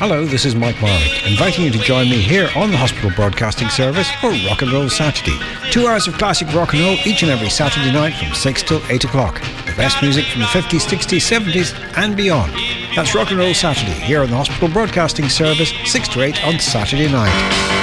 Hello, this is Mike Marwick, inviting you to join me here on the Hospital Broadcasting Service for Rock and Roll Saturday. 2 hours of classic rock and roll each and every Saturday night from 6 till 8 o'clock. The best music from the 50s, 60s, 70s and beyond. That's Rock and Roll Saturday here on the Hospital Broadcasting Service, 6 to 8 on Saturday night.